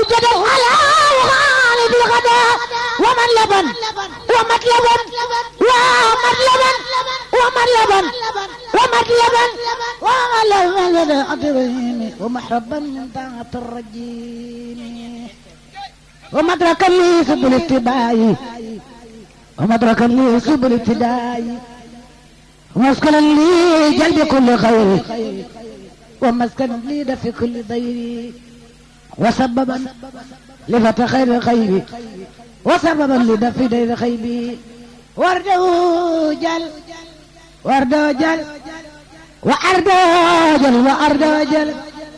جدا على غالب الغداء ومن لبن ومطلبا ومطلبا ومطلبا ومطلبا ومطلبا أدريني ومحربا من طاعة الرجيم ومدركا لي سبل اتباعي ومدركا لي سبل ابتدائي ومسكنا لي جلب كل خير ومسكنا لي دفع كل ضير وسببا لفتح خير خيري وسببا لدفع دير خيبي ورده جل ورده جل وأرده جل وأرده جل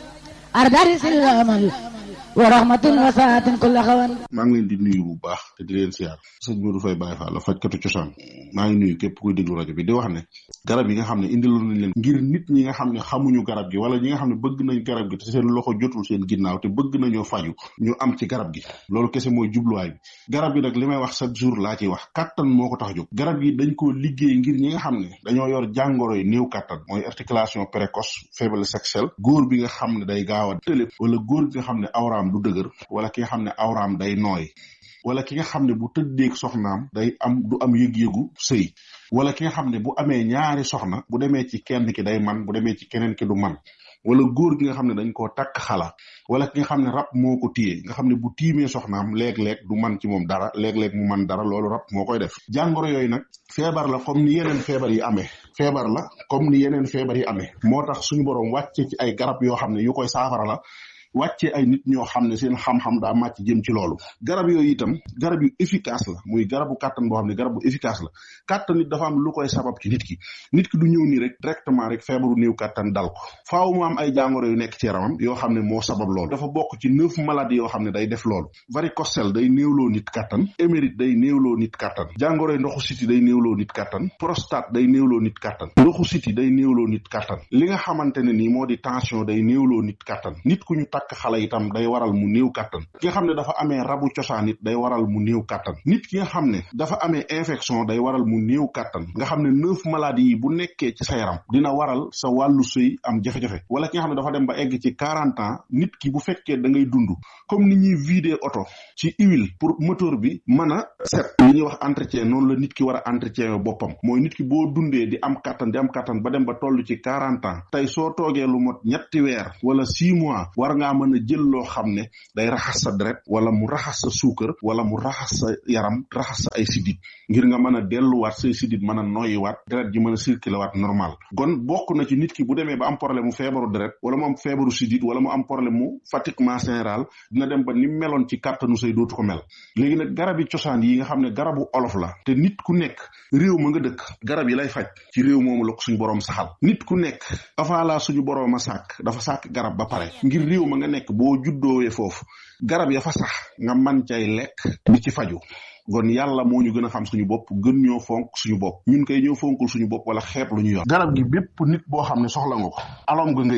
أرده سلام ورحمة وسعة كل خوان. maa ngi leen di nuyu bu baax te di leen siyaar sëñ Modou Faye Baye Fall la fajkatu cosaan maa ngi nuyu képp kuy déglu rajo bi di wax ne garab yi nga xam ne indiloon nañ leen ngir nit ñi nga xam ne xamuñu garab gi wala ñi nga xam ne bëgg nañ garab gi te seen loxo jotul seen ginnaaw te bëgg nañoo faju ñu am ci garab gi loolu kese mooy jubluwaay bi garab gi nag li may wax chaque jour laa ciy wax kattan moo ko tax a jóg garab gi dañ koo liggéey ngir ñi nga xam ne dañoo yor jàngoro yi néew kattan mooy articulation précoce faiblesse sexuelle góor bi nga xam ne day gaaw a tële wala góor bi nga xam ne awraam du dëgër wala ki nga xam ne awraam day nooy wala ki nga xam ne bu tëddeeg soxnaam day am du am yëg-yëgu sëy wala ki nga xam ne bu amee ñaari soxna bu demee ci kenn ki day man bu demee ci keneen ki du man wala góor gi nga xam ne dañ koo takk xala wala ki nga xam ne rab moo ko téye nga xam ne bu tiimee soxnaam léeg-léeg du man ci moom dara léeg-léeg mu man dara loolu rab moo koy def jàngoro yooyu nag feebar la comme ni yeneen feebar yi amee feebar la comme ni yeneen feebar yi amee moo tax suñu boroom wàcce ci ay garab yoo xam ne yu koy saafara la wàcce ay nit ñoo xam ne seen xam-xam daa màcc jëm ci loolu garab yooyu itam garab yu efficace la muy garabu kàttan boo xam ne garab bu efficace la kàttan nit dafa am lu koy sabab ci nit ki du ñëw nii rek directement rek feebaru néew kàttan dal ko faaw mu am ay jàngoro yu nekk ci yaramam yoo xam ne moo sabab loolu dafa bokk ci 9 maladies yoo xam ne day def loolu varicocèle day néewloo nit kàttan émérite day néewloo nit kàttan jàngoroy ndoxu siti day néewloo nit kàttan prostate day néewloo nit kàttan ndoxu siti day néewloo nit kàttan li nga xamante ne nii moo di tension day néewloo nit kàttan nit ku ñu takk xale itam day waral mu néew kàttan ki nga xam ne dafa amee rabu cosaan it day waral mu néew kàttan nit ki nga xam ne dafa amee infection day waral mu néew kàttan nga xam ne 9 maladies yi bu nekkee ci sa yaram dina waral sa wàllu sëy am jafe-jafe wala ki nga xam ne dafa dem ba egg ci 40 ans nit ki bu fekkee da ngay dund comme ni ñuy vider oto ci huile pour moteur bi mën a set li ñuy wax entretien noonu la nit ki war a entretien boppam mooy nit ki boo dundee di am kàttan ba dem ba toll ci 40 ans tey soo toogee lu mot ñetti weer wala 6 mois war ngaa mën a jël loo xam ne day raxas sa deret wala mu raxas sa suukar wala mu raxas sa yaram raxas sa ay sidit ngir nga mën a delluwaat say sidit mën a noyyiwaat deret ji mën a circuler waat normal kon bokk na ci nit ki bu demee ba am problème mu feebaru deret wala mu am feebaru sidit wala mu am problème mu fatiguement général dina dem ba ni meloon ci kàttanu say dootu ko mel léegi nag garab yi cosaan yi nga xam ne garabu olof la te nit ku nekk réew ma nga dëkk garab yi lay faj ci réew moomu la ko suñu boroom saxal nit ku nekk avant la suñu boroom a sàkk dafa sàkk garab ba pare ngir réew ma nga nekk boo juddoowee foofu garab ya fa sax nga man cay lekk di ci faju kon yàlla moo ñu gën a xam suñu bopp gën ñoo fonk suñu bopp ñun koy ñëw fonkul suñu bopp wala xeeb lu ñu yor garab gi bépp nit boo xam ne soxla nga ko alom nga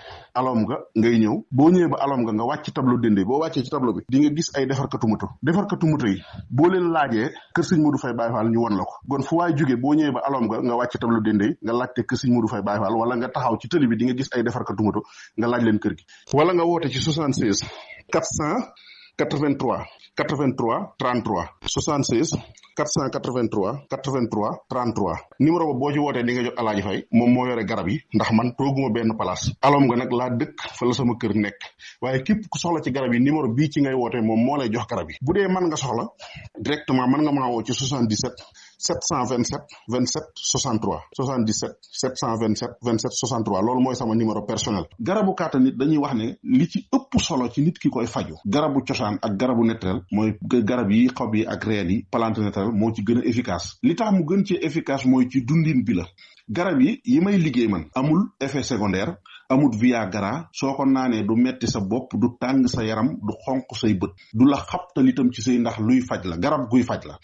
ngay ñëw boo ñëwee ba alom nga wàcc tableau dende boo wàccee ci tableau bi di nga gis ay defarkatu moto yi boo leen laajee kër sëñ Modou Faye Baye Fall ñu won la ko kon fu waay jógee boo ñëwee ba alom nga wàcc tableau dende nga laajte kër sëñ Modou Faye Baye Fall wala nga taxaw ci tëli bi di nga gis ay defarkatu moto nga laaj leen kër gi wala nga woote ci 76 483 33 76 483 33 numéro ba boo ci wootee di nga jot Alaaji Fay moom moo yore garab yi ndax man tooguma benn place alom nga nag laa dëkk fa la sama kër nekk waaye képp ku soxla ci garab yi numéro bii ci ngay wootee moom moo lay jox garab yi bu dee mën nga soxla directement mën nga maa woo ci 77 727 27 63 77 727 27 63 loolu mooy sama numéro personnel garabu kàttan nit dañuy wax ne li ci ëpp solo ci nit ki koy faju garabu cosaan ak garabu naturel mooy garab yi xob yi ak reen yi plante naturelle moo ci gën a efficace li tax mu gën ci efficace mooy ci dundin bi la garab yi may liggéey man amul effet secondaire amut viagra soo ko naanee du metti sa bopp du tàng sa yaram du xonq say bët du la xabtal itam ci say ndax luy faj la garab guy faj la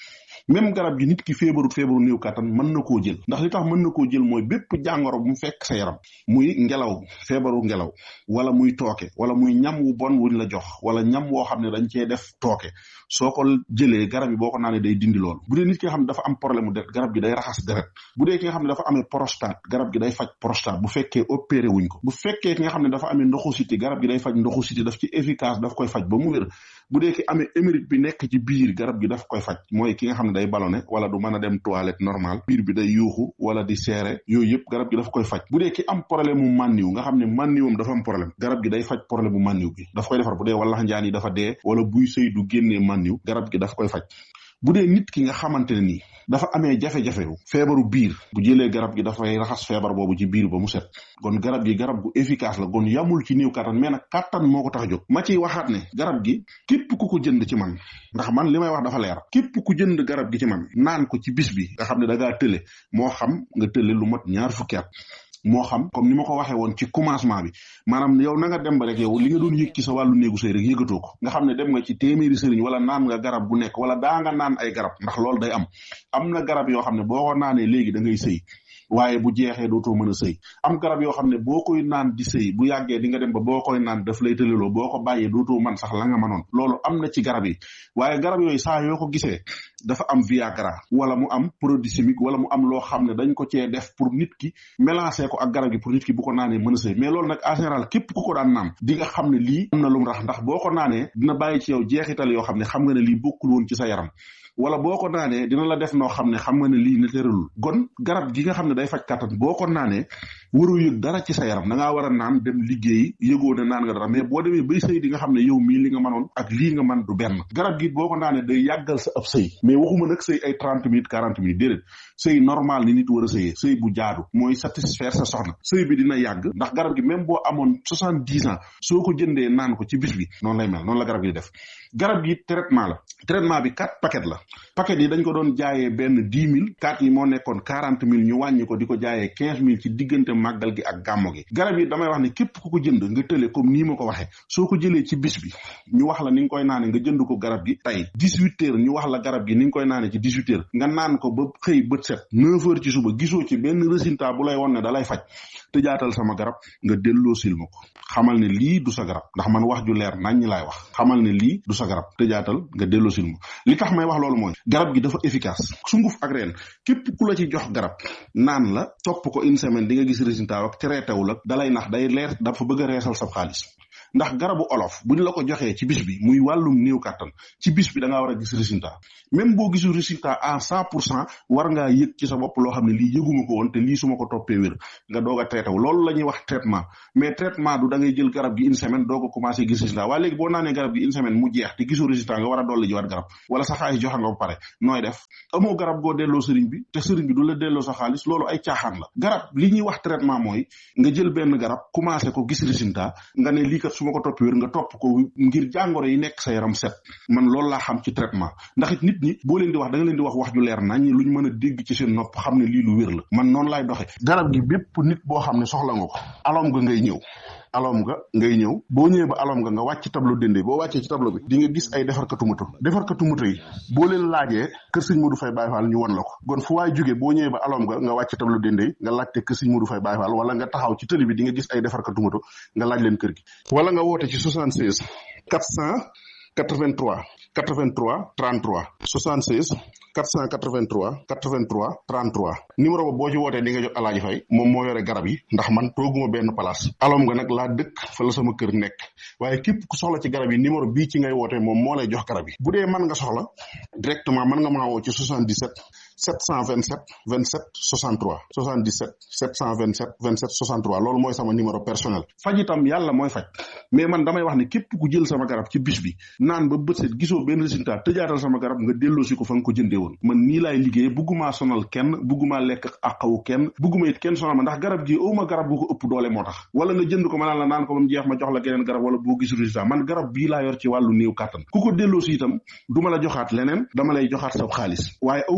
même garab gi nit ki feebaru néew kàttan mën na koo jël ndax li tax mën na koo jël mooy bépp jàngoro bu mu fekk sa yaram muy ngelaw feebaru ngelaw wala muy tooke wala muy ñam wu bon wuñ la jox wala ñam woo xam ne dañ cee def tooke soo ko jëlee garab yi boo ko naanee day dindi loolu bu dee nit ki nga xam ne dafa am problème mu deret garab gi day raxas deret bu dee ki nga xam ne dafa amee prostate garab gi day faj prostate bu fekkee opéré wuñ ko bu fekkee ki nga xam ne dafa amee ndoxu siti garab gi day faj ndoxu siti daf ci efficace daf koy faj ba mu wér bu dee ki amee hémorroïde bi nekk ci biir garab gi daf koy faj mooy ki nga xam ne day ballonné wala du mën a dem toilette normal biir bi day yuuxu wala di seere yooyu yëpp garab gi daf koy faj bu dee ki am problème mu mànniw nga xam ne mànniwam dafa am problème garab gi day faj problème mu mànniw bi daf koy defar bu dee walax njaan yi dafa dee wala buy sëy du génnee mànniw garab gi daf koy faj bu dee nit ki nga xamante ne nii dafa amee jafe-jafe feebaru biir bu jëlee garab gi dafay raxas feebar boobu ci biir ba mu set kon garab gi garab gu efficace la kon yamul ci néew kattan mais nag kattan moo ko tax a jóg ma ciy waxaat ne garab gi képp ku ko jënd ci man ndax man li may wax dafa leer képp ku jënd garab gi ci man naan ko ci bis bi nga xam ne da ngaa tële moo xam nga tële lu mat 2 fukki at moo xam comme ni ma ko waxee woon ci commencement bi maanaam yow na nga dem ba rek yow li nga doon yëg ci sa wàllu néegu sëy rek yëgatoo ko nga xam ne dem nga ci téeméeri sëriñ wala naan nga garab bu nekk wala daa nga naan ay garab ndax loolu day am na garab yoo xam ne boo ko naanee léegi da ngay sëy waaye bu jeexee dootoo mën a sëy am garab yoo xam ne boo koy naan di sëy bu yàggee di nga dem ba boo koy naan daf lay tëleloo boo ko bàyyee dootoo man sax la nga mënoon loolu am na ci garab yi waaye garab yooyu saa yoo ko gisee dafa am Viagra wala mu am produit chimique wala mu am loo xam ne dañ ko cee def pour nit ki mélanger ko ak garab gi pour nit ki bu ko naanee mën a sëy mais loolu nag en général képp ku ko daan naan di nga xam ne lii am na lu mu rax ndax boo ko naanee dina bàyyi ci yow jeexital yoo xam ne xam nga ne lii bokkul woon ci sa yaram wala boo ko naanee dina la def noo xam ne xam nga ne lii ne tëralul gon garab gi nga xam ne day faj kàttan boo ko naanee waroo yëg dara ci sa yaram da ngaa war a naan dem liggéeyi yëgoo ne naan nga dara mais boo demee bay sëy di nga xam ne yow mii li nga mënoon ak lii nga man du benn garab gi boo ko naanee day yàggal sa ab sëy mais waxuma nag sëy ay 30 minutes 40 minutes déedéet sëy normal ni nit war a sëyee sëy bu jaadu mooy satisfaire sa soxna sëy bi dina yàgg ndax garab gi même boo amoon 70 ans soo ko jëndee naan ko ci bis bi noonu lay mel noonu la garab gi def garab gi traitement la traitement bi 4 paquet la paquet yi dañ ko doon jaayee benn 10 000 4 yi moo nekkoon 40 000 ñu wàññi ko di ko jaayee 15 000 ci diggante màggal gi ak gàmmo gi garab yi damay wax ne képp ku ko jënd nga tële comme nii ma ko waxee soo ko jëlee ci bis bi ñu wax la ni nga koy naane nga jënd ko garab gi tey 18 heures ñu wax la garab gi ni nga koy naane ci 18 heures nga naan ko ba xëy bët set 9 heures ci suba gisoo ci benn résultat bu lay won ne da lay faj te jaatal sama garab nga delloo sil ma ko xamal ne lii du sa garab ndax man wax ju leer nañ ñi laay wax xamal ne lii du sa garab te jaatal nga delloo sil ma li tax may wax loolu mooy garab gi dafa efficace sunguf ak reen képp ku la ci jox garab naan la topp ko une semaine di nga gis résultat ak traité wu la dalay nax day leer dafa bëgg a reesal sa xaalis ndax garabu olof buñ la ko joxee ci bis bi muy wàllum néew kàttan ci bis bi da ngaa war a gis résultat même boo gisul résultat à 100% war ngaa yëg ci sa bopp loo xam ne lii yëguma ko woon te lii su ma ko toppee wér nga doog a traité wu loolu la ñuy wax traitement mais traitement du da ngay jël garab gi une semaine doog a commencé gis résultat waaye léegi boo naanee garab gi une semaine mu jeex te gisoo résultat nga war a dolli jiwaat garab wala sa xaalis joxe nga ba pare nooy def amoo garab goo delloo sëriñ bi te sëriñ bi du la delloo sa xaalis loolu ay caaxaan la garab li ñuy wax traitement mooy nga jël benn garab commencé ko gis résultat nga ne lii kat su ma ko topp wér nga topp ko ngir jàngoro yi nekk sa yaram set man loolu laa xam ci traitement ndax it nit ñi boo leen di wax da nga leen di wax ju leer nañ luñ mën a dégg ci seen nopp xam ne lii lu wér la man noonu laay doxe garab gi bépp nit boo xam ne soxla nga ko alom nga ngay ñëw boo ñëwee ba alom nga wàcc tableau dende boo wàccee ci tableau bi di nga gis ay defarkatu moto yi boo leen laajee kër sëñ Modou Faye Baye Fall ñu won la ko kon fu waay jógee boo ñëwee ba alom nga wàcc tableau dende nga laajte kër sëñ Modou Faye Baye Fall wala nga taxaw ci tëli bi di nga gis ay defarkatu moto nga laaj leen kër gi wala nga woote ci 76 483 33 76 483 33 numéro ba boo ci wootee di nga jot Alaaji Fay moom moo yore garab yi ndax man tooguma benn place alom nga nag laa dëkk fa la sama kër nekk waaye képp ku soxla ci garab yi numéro bii ci ngay wootee moom moo lay jox garab yi bu dee mën nga soxla directement mën nga maa woo ci 77 727 27 63 77 727 27 63 loolu mooy sama numéro personnel faj itam yàlla mooy faj mais man damay wax ne képp ku jël sama garab ci bis bi naan ba bët set gisoo benn résultat tëjaatal sama garab nga delloosi ko fa nga ko jëndee woon man nii laay liggéey buggumaa sonal kenn buggumaa lekk àqawu kenn bugguma it kenn sonal ma ndax garab gi awma garab gu ko ëpp doole moo tax wala nga jënd ko ma naan la naan ko ba mu jeex ma jox la geneen garab wala boo gisul résultat man garab bii laa yor ci wàllu néew kàttan ku ko delloosi itam du ma la joxaat leneen dama lay joxaat sa xaalis waaye awma ci yow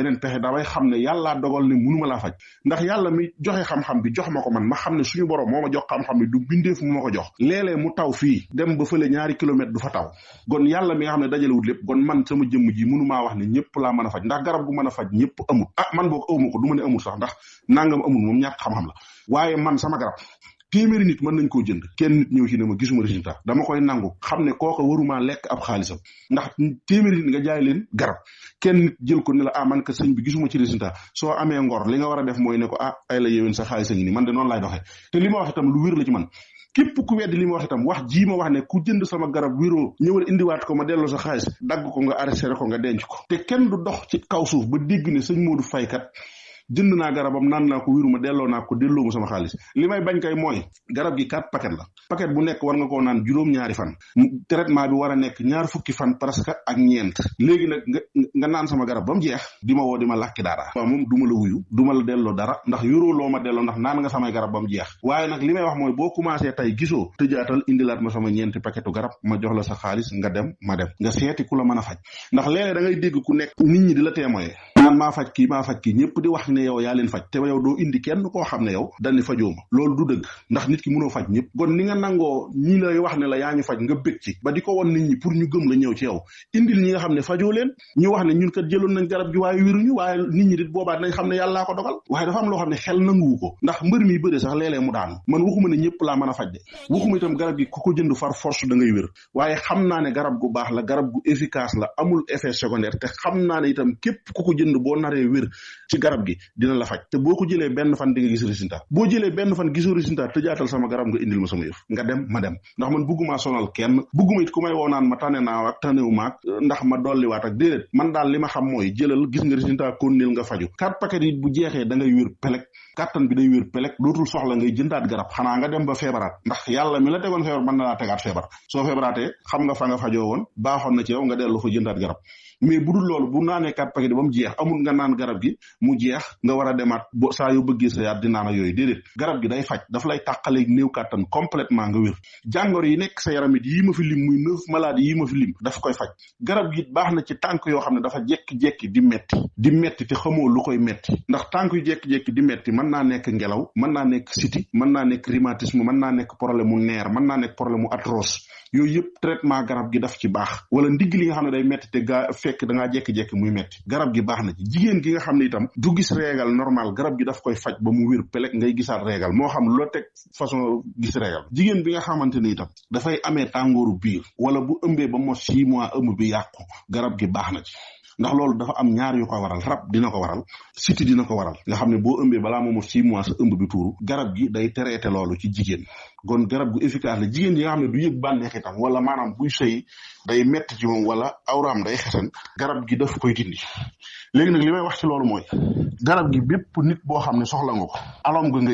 beneen pexe damay xam ne yàllaa dogal ne mënuma laa faj ndax yàlla mi joxe xam-xam bi jox ma ko man ma xam ne suñu borom moo ma jox xam-xam bi du bindeef mu ma ko jox léeg-léeg mu taw fii dem ba fële ñaari kilomètre du fa taw kon yàlla mi nga xam ne dajalewut lépp kon man sama jëmm ji mënumaa wax ne ñëpp laa mën a faj ndax garab gu mën a faj ñëpp amul man boog awma ko du ma ne amul sax ndax nangam amul moom ñàkk xam-xam la waaye man sama garab téeméeri nit mën nañ koo jënd kenn nit ñëw ci ne ma gisuma résultat dama koy nangu xam ne kooka waruma lekk ab xaalisam ndax téeméeri nit nga jaay leen garab kenn nit jël ko ne la man ka sëñ bi gisuma ci résultat soo amee ngor li nga war a def mooy ne ko ay la yéwén sa xaalis a ngi nii man de noonu laay doxee te li ma wax itam lu wér la ci man képp ku weddi li ma wax itam wax jii ma wax ne ku jënd sama garab wéroo ñëwal indiwaat ko ma delloo sa xaalis dagg ko nga arrêté ko nga denc ko te kenn du dox ci kaw suuf ba dégg ne sëñ Modou Faye kat jënd naa garabam naan naa ko wiruma delloo naa ko delloo mu sama xaalis li may bañ kay mooy garab gi 4 paquet la paquet bu nekk war nga koo naan juróom-ñaari fan traitement bi war a nekk ñaar fukki fan presque ak ñeent léegi nag nga naan sama garab ba mu jeex di ma woo di ma làkki dara waaw moom du ma la wuyu du ma la delloo dara ndax yoroo loo ma delloo ndax naan nga samay garab ba mu jeex waaye nag li may wax mooy boo commencé tey gisoo tëjaatal indilaat ma sama ñeenti paquetu garab ma jox la sa xaalis nga dem ma dem nga seeti ku la mën a faj ndax léeg-léeg da ngay dégg ku nekk nit ñi di la témoigner naan maa faj kii ñëpp di wax ne yow yaa leen faj te yow doo indi kenn koo xam ne yow dañ ne fajoo ma loolu du dëgg ndax nit ki mënoo faj ñëpp kon ni nga nangoo ñi lay wax ne la yaa ñu faj nga bëgg ci ba di ko won nit ñi pour ñu gëm la ñëw ci yow indil ñi nga xam ne fajoo leen ñu wax ne ñun kat jëloon nañ garab gi waaye wéruñu waaye nit ñi dit boobaa nañ xam ne yàllaa ko dogal waaye dafa am loo xam ne xel nanguwu ko ndax mbër mi bëre sax léeg-léeg mu daanu man waxuma ne ñëpp laa mën a faj de waxuma itam garab gi ku ko jënd far force da ngay wér waaye xam naa ne garab gu baax la garab gu efficace la amul effet secondaire te xam naa ne itam képp ku ko jënd boo naree wér ci garab gi dina la faj te boo ko jëlee benn fan di nga gis résultat boo jëlee benn fan gisoo résultat tëjaatal sama garab nga indil ma sama yëf nga dem ma dem ndax man bugguma sonal kenn bugguma it ku may woo naan ma tane naa ak tanewu maag ndax ma dolliwaat ak déedéet man daal li ma xam mooy jëlal gis nga résultat konnil nga faju 4 paquet yi bu jeexee da ngay wér pelek kàttan bi day wér pelek dootul soxla ngay jëndaat garab xanaa nga dem ba feebaraat ndax yàlla mi la tegoon feebar mën na laa tegaat feebar soo feebaraatee xam nga fa nga fajoo woon baaxoon na ci yow nga dellu fa jëndaat garab mais bu dul loolu bu naanee 4 paquet ba mu jeex amul nga naan garab gi mu jeex nga war a demaat bo saa yoo bëggee sa yaat di naan ak yooyu déedéet garab gi day faj daf lay tàqaleeg néew kàttan complètement nga wér jàngoro yi nekk sa yaram it yii ma fi lim muy 9 maladies yii ma fi lim daf koy faj garab gi baax na ci tànk yoo xam ne dafa jekki-jekki di metti te xamoo lu koy metti ndax tànk yu jekki-jekki di metti mën naa nekk ngelaw mën naa nekk siti mën naa nekk rhumatisme mën naa nekk problème mu neer mën naa nekk problème mu arthrose yooyu yëpp traitement garab gi daf ci baax wala ndigg li nga xam ne day metti te fekk da ngaa jekki-jekki muy metti garab gi baax na ci jigéen gi nga xam ne itam du gis régal normal garab gi daf koy faj ba mu wér pelek ngay gisaat régal moo xam loo teg façon gis régal jigéen bi nga xamante ni itam dafay amee tàngooru biir wala bu ëmbee ba mos 6 mois ëmb bi yàqu garab gi baax na ci ndax loolu dafa am ñaar yu ko waral rab dina ko waral siti dina ko waral nga xam ne boo ëmbee balaa moomu 6 mois sa ëmb bi tuuru garab gi day traité loolu ci jigéen kon garab gu efficace la jigéen yi nga xam ne du yëg bànneex itam wala maanaam buy sëy day metti ci moom wala awraam day xesan garab gi daf koy dindi léegi nag li may wax ci loolu mooy garab gi bépp nit boo xam ne soxla nga ko alom nga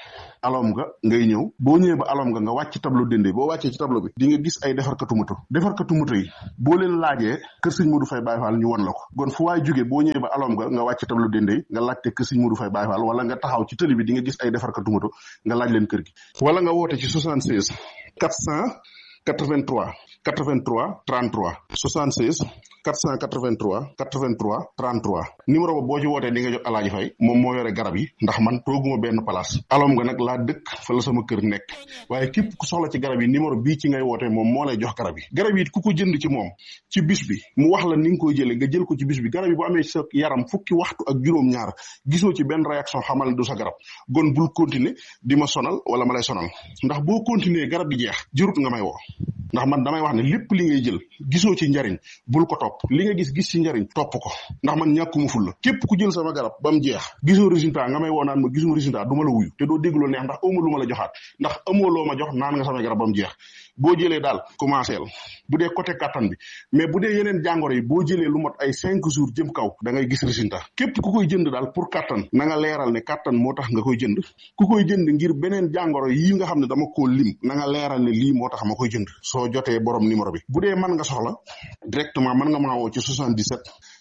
ngay ñëw boo ñëwee ba alom nga wàcc tableau dende boo wàccee ci tableau bi di nga gis ay defarkatu moto yi boo leen laajee kër sëñ Modou Faye Baye Fall ñu won la ko kon fu waay jógee boo ñëwee ba alom nga wàcc tableau dende nga laajte kër sëñ Modou Faye Baye Fall wala nga taxaw ci tëli bi di nga gis ay defarkatu moto nga laaj leen kër gi wala nga woote ci 76 483 33 76 483 33 numéro ba boo ci wootee di nga jot Alaaji Fay moom moo yore garab yi ndax man tooguma benn place alom nga nag laa dëkk fa la sama kër nekk waaye képp ku soxla ci garab yi numéro bii ci ngay wootee moom moo lay jox garab yi garab yi ku ko jënd ci moom ci bis bi mu wax la ni nga koy jëlee nga jël ko ci bis bi garab yi bu amee sa yaram fukki waxtu ak juróom-ñaar gisoo ci benn réaction xamal ne du sa garab gon bul continuer di ma sonal wala ma lay sonal ndax boo continuer garab gi jeex jërut nga may woo ndax man damay wax ne lépp li ngay jël gisoo ci njariñ bul ko topp li nga gis ci njariñ topp ko ndax man ñàkkuma ful la képp ku jël sama garab ba mu jeex gisoo résultat nga may woo naan ma gisuma résultat du ma la wuyu te doo dégg loo neex ndax amoo lu ma la joxaat ndax amoo loo ma jox naan nga sama garab ba mu jeex boo jëlee daal commencé la bu dee côté kattan bi mais bu dee yeneen jàngoro yi boo jëlee lu mot ay 5 jours jëm kaw da ngay gis résultat képp ku koy jënd daal pour kattan na nga leeral ne kattan moo tax nga koy jënd ku koy jënd ngir beneen jàngoro yi nga xam ne dama koo lim na nga leeral ne lii moo tax ma koy jënd soo jotee borom numéro bi bu dee mën nga soxla directement mën nga maa woo ci 77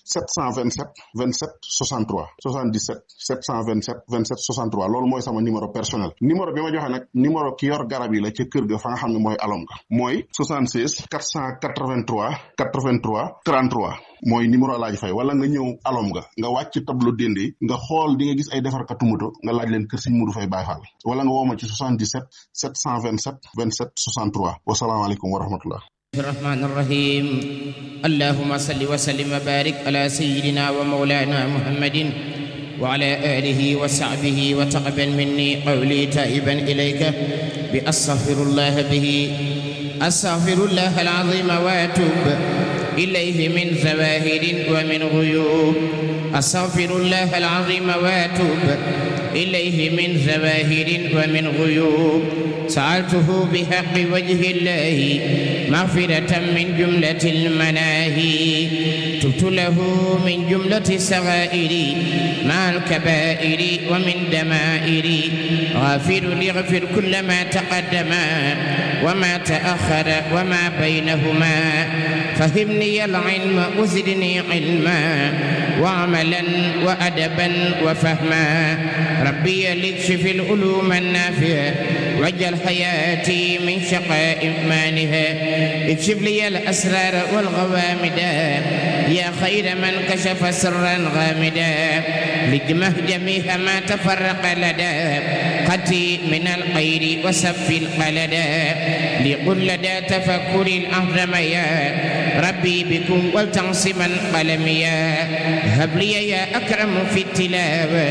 727 27 63 77 727 27 63 loolu mooy sama numéro personnel. Numéro bi ma joxe nag numéro ki yor garab yi la ca kër ga fa nga xam ne mooy alom ga mooy 76 483 83 33 mooy numéro Alaaji Fay. wala nga ñëw alom ga nga wàcc tableau dende nga xool di nga gis ay defarkatu moto nga laaj leen kër Sëñ Modou Faye Baye Fall wala nga woo ma ci 77 727 27 63 wasalaamaaleykum wa rahmatullah. الرحمن الرحيم اللهم صل وسلم وبارك على سيدنا ومولانا محمد وعلى آله وصحبه وتقبل مني قولي تائبا إليك بأستغفر الله به أستغفر الله العظيم وأتوب إليه من ظواهر ومن غيوب أستغفر الله العظيم وأتوب إليه من ظواهر ومن غيوب سألته بحق وجه الله مغفرة من جملة المناهي تبت له من جملة الصغائر مع الكبائر ومن دمائر غافر يغفر كل ما تقدم وما تأخر وما بينهما فهمني العلم وزدني علما وعملا وأدبا وفهما ربي ليكشف العلوم النافعة واجعل حياتي من شقاء إيمانها اكشف لي الأسرار والغوامد يا خير من كشف سرا غامدا لجمه جميع ما تفرق لدى قتي من الخير وسف القلدا لقل لدى تفكر الأهرم يا ربي بكم ولتعصما قلميا هب لي يا أكرم في التلاوة